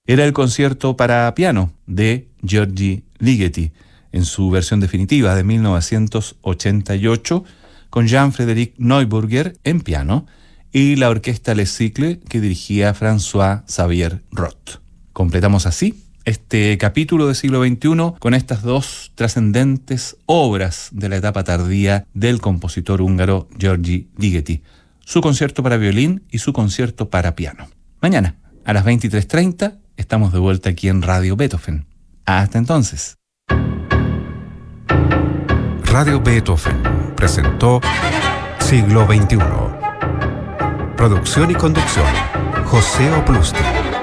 Era el concierto para piano de György Ligeti, en su versión definitiva de 1988, con Jan-Frédéric Neuburger en piano y la orquesta Les Cycles que dirigía François-Xavier Roth. Completamos así este capítulo del siglo XXI con estas dos trascendentes obras de la etapa tardía del compositor húngaro György Ligeti, su concierto para violín y su concierto para piano. Mañana, a las 23:30, estamos de vuelta aquí en Radio Beethoven. Hasta entonces. Radio Beethoven presentó Siglo XXI. Producción y conducción, José Oplusti.